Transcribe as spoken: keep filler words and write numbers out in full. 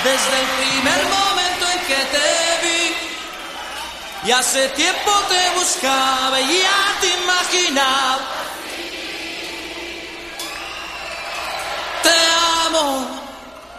desde el primer momento en que te vi. Y hace tiempo te buscaba y ya te imaginaba